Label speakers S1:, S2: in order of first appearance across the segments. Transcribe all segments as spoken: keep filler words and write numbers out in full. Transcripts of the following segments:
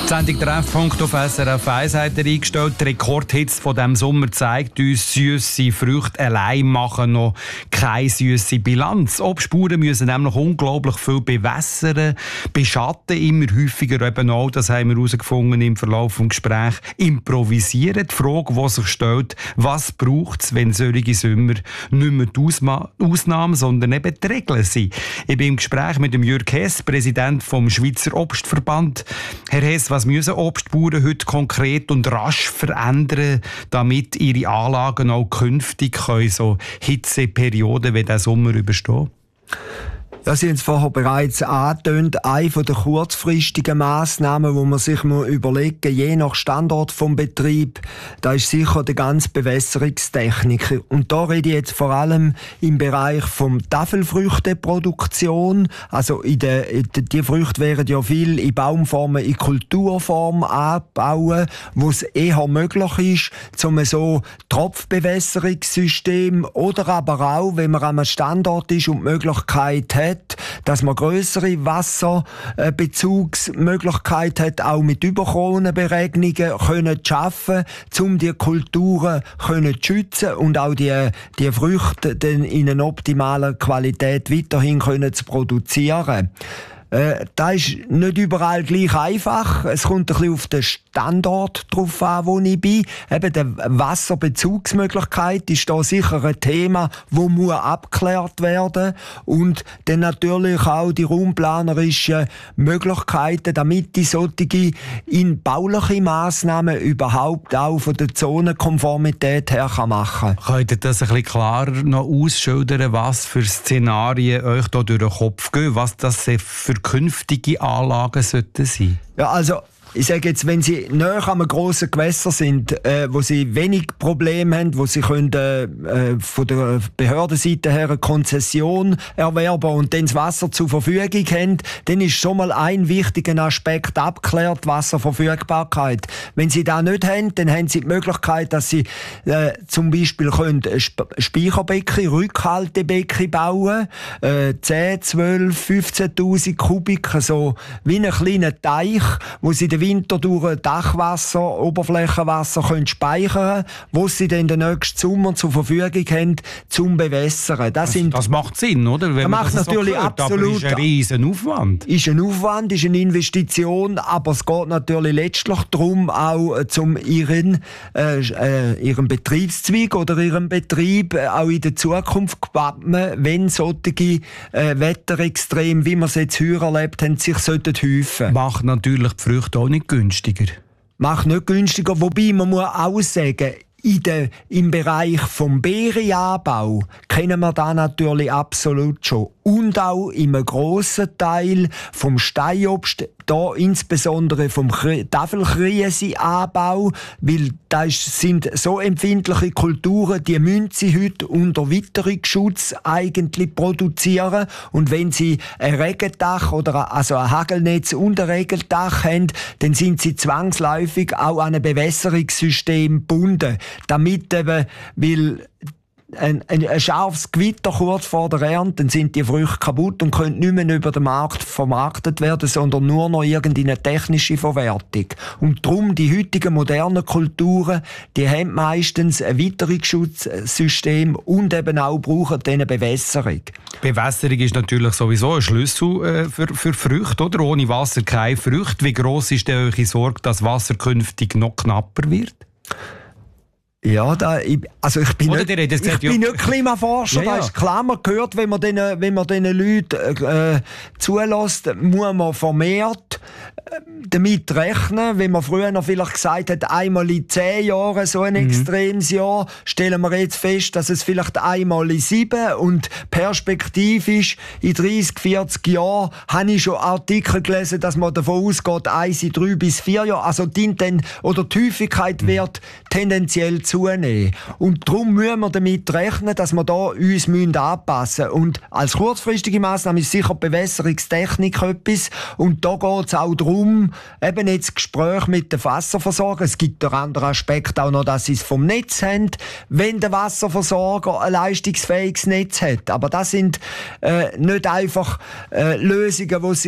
S1: Die Sendung «Treffpunkt» auf S R F eins hat er eingestellt. Die Rekordhitze von diesem Sommer zeigt uns, süsse Früchte allein machen noch keine süsse Bilanz. Obstspuren müssen nämlich unglaublich viel bewässern, beschatten, immer häufiger eben auch, das haben wir herausgefunden im Verlauf des Gesprächs, improvisieren. Die Frage, die sich stellt, was braucht es, wenn solche Sommer nicht mehr die Ausma- Ausnahme, sondern eben die Regeln sind. Ich bin im Gespräch mit dem Jürg Hess, Präsident vom Schweizer Obstverband. Herr Hess, was müssen Obstbauern heute konkret und rasch verändern, damit ihre Anlagen auch künftig können, so Hitzeperioden wie der Sommer überstehen?
S2: Ja, Sie haben es vorher bereits angetönt. Eine der kurzfristigen Massnahmen, die man sich überlegen muss, je nach Standort vom Betrieb, da ist sicher die ganze Bewässerungstechnik. Und da rede ich jetzt vor allem im Bereich vom Tafelfrüchteproduktion. Also in der, in der, die Früchte werden ja viel in Baumformen, in Kulturform anbauen, wo es eher möglich ist, um so Tropfbewässerungssystem oder aber auch, wenn man an einem Standort ist und die Möglichkeit hat, dass man grössere Wasserbezugsmöglichkeit hat, auch mit Überkronenberegnungen können zu schaffen, um die Kulturen können zu schützen und auch die, die Früchte dann in einer optimalen Qualität weiterhin können zu produzieren. Äh, das ist nicht überall gleich einfach. Es kommt ein bisschen auf den Standort drauf an, wo ich bin. Eben die Wasserbezugsmöglichkeit ist da sicher ein Thema, das muss abgeklärt werden. Und dann natürlich auch die raumplanerischen Möglichkeiten, damit die solche in bauliche Massnahmen überhaupt auch von der Zonenkonformität her kann machen kann.
S1: Könnt ihr das ein bisschen klarer noch ausschildern, was für Szenarien euch da durch den Kopf gehen, was das für künftige Anlagen sollten sein?
S2: Ja, also ich sage jetzt, wenn Sie näher an einem grossen Gewässer sind, äh, wo Sie wenig Probleme haben, wo Sie können, äh, von der Behördenseite her eine Konzession erwerben und dann das Wasser zur Verfügung haben, dann ist schon mal ein wichtiger Aspekt abgeklärt, Wasserverfügbarkeit. Wenn Sie das nicht haben, dann haben Sie die Möglichkeit, dass Sie äh, zum Beispiel können Sp- Speicherbecken, Rückhaltebecken bauen, äh, zehn, zwölf, fünfzehntausend Kubik, so wie einen kleinen Teich, wo Sie den Winter durch Dachwasser, Oberflächenwasser können speichern, wo sie dann den nächsten Sommer zur Verfügung haben, zum Bewässern. Das,
S1: das,
S2: sind,
S1: das macht Sinn, oder? Wenn
S2: das
S1: man
S2: macht
S1: das
S2: natürlich
S1: so hört,
S2: absolut.
S1: Aber ist ein riesen Aufwand.
S2: Ist ein Aufwand, ist eine Investition, aber es geht natürlich letztlich darum, auch um ihren, äh, äh, ihren Betriebszweig oder ihren Betrieb äh, auch in der Zukunft zu wappnen, wenn solche äh, Wetterextreme, wie wir es jetzt heuer erlebt haben, sich sollten häufen.
S1: Macht natürlich die Früchte auch nicht günstiger.
S2: Macht nicht günstiger, wobei man muss auch sagen, in der, im Bereich vom Beerenanbau kennen wir da natürlich absolut schon. Und auch in einem grossen Teil vom Steinobst, da insbesondere vom Tafelkriese-Anbau, weil das sind so empfindliche Kulturen, die müssen sie heute unter Witterungsschutz eigentlich produzieren. Und wenn sie ein Regendach oder also ein Hagelnetz und ein Regendach haben, dann sind sie zwangsläufig auch an ein Bewässerungssystem gebunden. Damit eben, weil Ein, ein, ein scharfes Gewitter kurz vor der Ernte, dann sind die Früchte kaputt und können nicht mehr über den Markt vermarktet werden, sondern nur noch irgendeine technische Verwertung. Und darum, die heutigen modernen Kulturen, die haben meistens ein Witterungsschutzsystem und eben auch brauchen diese Bewässerung.
S1: Bewässerung ist natürlich sowieso ein Schlüssel äh, für, für Früchte, oder? Ohne Wasser keine Früchte. Wie gross ist denn eure Sorge, dass Wasser künftig noch knapper wird?
S2: Ja, da, ich, also ich bin,
S1: Oder
S2: nicht,
S1: ich
S2: ich bin nicht Klimaforscher,
S1: ja, ja.
S2: Das ist klar, man hört, wenn man diesen, wenn man diesen Leuten äh, zulässt, muss man vermehrt äh, damit rechnen. Wenn man früher noch vielleicht gesagt hat, einmal in zehn Jahren so ein mhm. extremes Jahr, stellen wir jetzt fest, dass es vielleicht einmal in sieben und perspektivisch in dreißig, vierzig Jahren habe ich schon Artikel gelesen, dass man davon ausgeht, eins in drei bis vier Jahren, also die Inten- oder die Häufigkeit mhm. wird tendenziell zunehmen. Und darum müssen wir damit rechnen, dass wir da uns anpassen müssen. Und als kurzfristige Massnahme ist sicher die Bewässerungstechnik etwas. Und da geht es auch darum, eben jetzt Gespräch mit den Wasserversorgern. Es gibt einen anderen Aspekt auch noch, dass sie es vom Netz haben, wenn der Wasserversorger ein leistungsfähiges Netz hat. Aber das sind äh, nicht einfach äh, Lösungen, die sie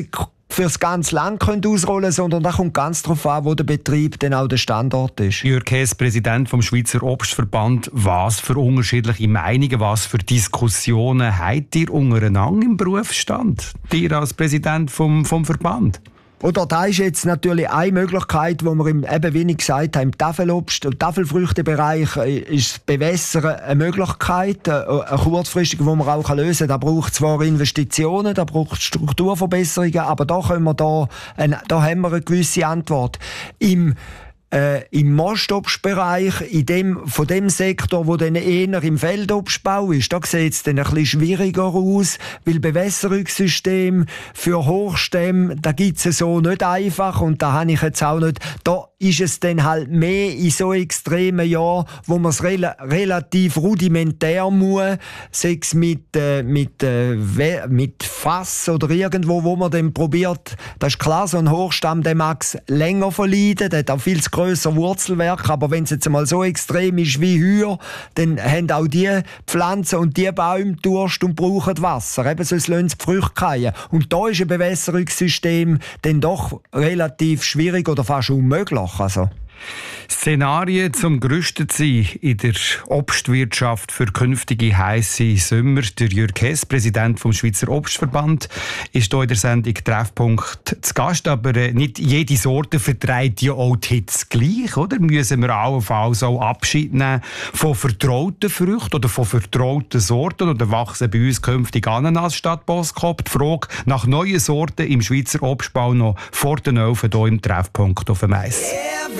S2: für das ganze Land können ausrollen können, sondern da kommt ganz darauf an, wo der Betrieb dann auch der Standort ist.
S1: Jürg Hess, Präsident vom Schweizer Obstverband. Was für unterschiedliche Meinungen, was für Diskussionen habt ihr untereinander im Berufsstand? Ihr als Präsident vom, vom Verband?
S2: Oder da ist jetzt natürlich eine Möglichkeit, wo wir im, eben, wie ich gesagt habe, im Tafelobst- und Tafelfrüchtebereich ist Bewässern eine Möglichkeit, eine kurzfristige, die man auch lösen kann. Da braucht es zwar Investitionen, da braucht es Strukturverbesserungen, aber da, können wir da, da haben wir eine gewisse Antwort. Im Äh, im Mostobstbereich, in dem, von dem Sektor, wo dann eher im Feldobstbau ist, da sieht es dann ein bisschen schwieriger aus, weil Bewässerungssystem für Hochstämme, da gibt es so nicht einfach und da habe ich jetzt auch nicht, da ist es dann halt mehr in so extremen Jahren, wo man es rel- relativ rudimentär muss, sei es mit, äh, mit, äh, we- mit Fass oder irgendwo, wo man dann probiert, das ist klar, so ein Hochstamm, der mag es länger verleiden, der hat auch viel zu grösser Wurzelwerk, aber wenn es jetzt mal so extrem ist wie Heuer, dann haben auch die Pflanzen und die Bäume Durst und brauchen Wasser, eben sonst lassen sie die Früchte fallen. Und da ist ein Bewässerungssystem dann doch relativ schwierig oder fast unmöglich. Also.
S1: Szenarien zum gerüstet sein in der Obstwirtschaft für künftige heisse Sommer. Der Jürg Hess, Präsident vom Schweizer Obstverband, ist hier in der Sendung Treffpunkt zu Gast. Aber nicht jede Sorte vertreibt ja auch die Hitze gleich, oder? Müssen wir allenfalls auch Abschied nehmen von vertrauten Früchten oder von vertrauten Sorten? Oder wachsen bei uns künftig Ananas statt Boskop? Die Frage nach neuen Sorten im Schweizer Obstbau noch vor den Öfen hier im Treffpunkt auf dem Eis.